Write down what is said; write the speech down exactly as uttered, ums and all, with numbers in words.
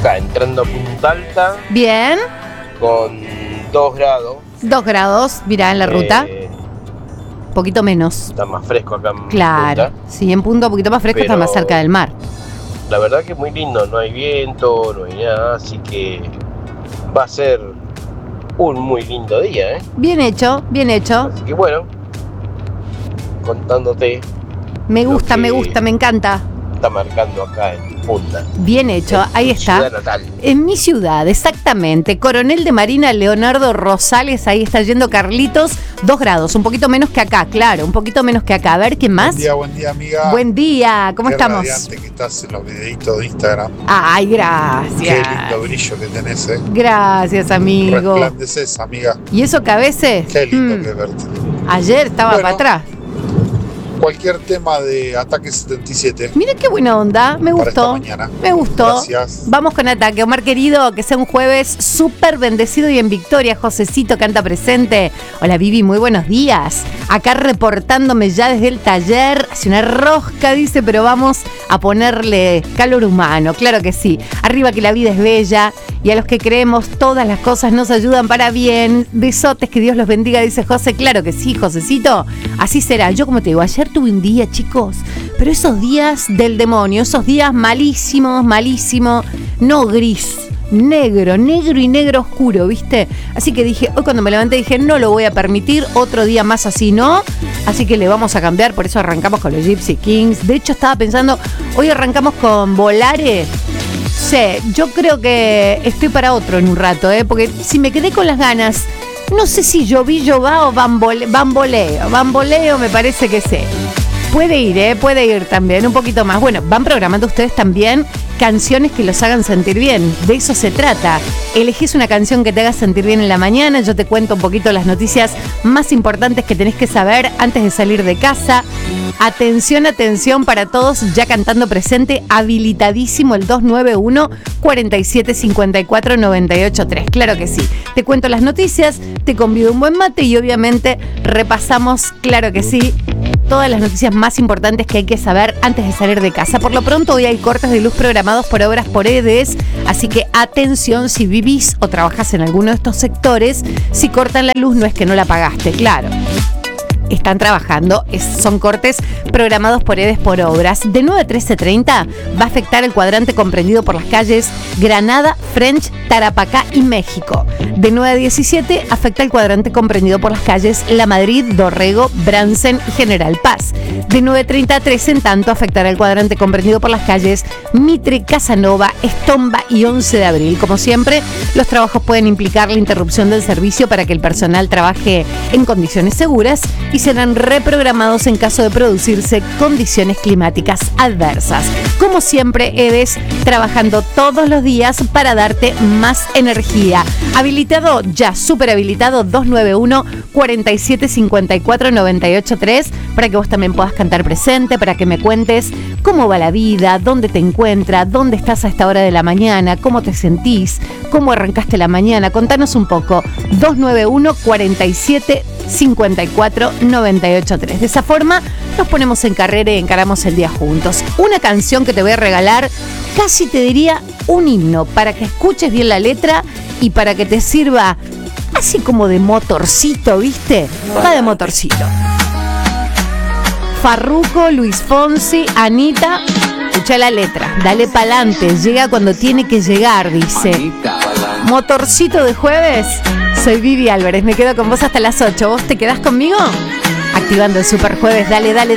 Acá entrando a Punta Alta. Bien. Con dos grados. Dos grados, mirá en la ruta. Eh, poquito menos. Está más fresco acá en Claro. Punta. Sí, en Punta un poquito más fresco, Pero está más cerca del mar. La verdad que es muy lindo, no hay viento, no hay nada, así que va a ser un muy lindo día, ¿eh? Bien hecho, bien hecho. Así que bueno, contándote. Me gusta, lo que me gusta, me encanta. Está marcando acá en Punta. Bien hecho, En ahí mi está. ciudad natal. En mi ciudad, exactamente. Coronel de Marina Leonardo Rosales, ahí está yendo Carlitos. Dos grados, un poquito menos que acá, claro, un poquito menos que acá. A ver, ¿qué más? Buen día, buen día, amiga. Buen día, ¿cómo Qué estamos? radiante que estás en los videitos de Instagram. Ay, gracias. Qué lindo brillo que tenés, eh. Gracias, amigo. Resplandeces, amiga. ¿Y eso que a veces? Qué lindo mm, que verte. ayer estaba Bueno. para atrás. Cualquier tema de Ataque setenta y siete. Mira qué buena onda, me Para esta gustó. mañana. Me gustó. Gracias. Vamos con Ataque. Omar querido, que sea un jueves súper bendecido y en victoria. Josecito canta presente. Hola Vivi, muy buenos días. Acá reportándome ya desde el taller. Hace una rosca, dice, pero vamos a ponerle calor humano. Claro que sí. Arriba que la vida es bella y a los que creemos todas las cosas nos ayudan para bien. Besotes, que Dios los bendiga, dice José. Claro que sí, Josecito. Así será. Yo, como te digo, ayer tuve un día, chicos, pero esos días del demonio, esos días malísimos, malísimos, no gris, negro, negro y negro oscuro, ¿viste? Así que dije, hoy cuando me levanté dije, no lo voy a permitir, otro día más así, ¿no? Así que le vamos a cambiar, por eso arrancamos con los Gypsy Kings. De hecho, estaba pensando, hoy arrancamos con Volare. Sí, yo creo que estoy para otro en un rato, ¿eh? Porque si me quedé con las ganas, no sé si lloví, va o bambole, bamboleo. Bamboleo me parece que sí. Puede ir, ¿eh? Puede ir también, un poquito más. Bueno, van programando ustedes también canciones que los hagan sentir bien. De eso se trata. Elegís una canción que te haga sentir bien en la mañana. Yo te cuento un poquito las noticias más importantes que tenés que saber antes de salir de casa. Atención, atención para todos, ya cantando presente, habilitadísimo el dos nueve uno, cuatro siete cinco cuatro, nueve ocho tres. Claro que sí. Te cuento las noticias, te convido un buen mate y obviamente repasamos, claro que sí, todas las noticias más importantes que hay que saber antes de salir de casa. Por lo pronto, hoy hay cortes de luz programados por obras por E D E S, así que atención si vivís o trabajás en alguno de estos sectores, si cortan la luz no es que no la pagaste, claro. Están trabajando, es, son cortes programados por E D E S por obras. De nueve a trece treinta va a afectar el cuadrante comprendido por las calles Granada, French, Tarapacá y México. De nueve a diecisiete afecta el cuadrante comprendido por las calles La Madrid, Dorrego, Bransen y General Paz. De nueve treinta a trece, en tanto, afectará el cuadrante comprendido por las calles Mitre, Casanova, Estomba y once de abril. Como siempre, los trabajos pueden implicar la interrupción del servicio para que el personal trabaje en condiciones seguras y serán reprogramados en caso de producirse condiciones climáticas adversas. Como siempre, E D E S trabajando todos los días para darte más energía. Habilitado ya, súper habilitado, dos nueve uno, cuatro siete cinco cuatro, nueve ocho tres, para que vos también puedas cantar presente, para que me cuentes cómo va la vida, dónde te encuentras, dónde estás a esta hora de la mañana, cómo te sentís, cómo arrancaste la mañana. Contanos un poco. dos nueve uno, cuatro siete cinco cuatro, nueve ocho tres. De esa forma nos ponemos en carrera y encaramos el día juntos. Una canción que te voy a regalar, casi te diría un himno, para que escuches bien la letra y para que te sirva así como de motorcito, ¿viste? Va de motorcito. Farruko, Luis Fonsi, Anita, escucha la letra, dale pa'lante, llega cuando tiene que llegar, dice. Motorcito de jueves, soy Vivi Álvarez, me quedo con vos hasta las ocho. ¿Vos te quedás conmigo? Activando el Super Jueves, dale, dale.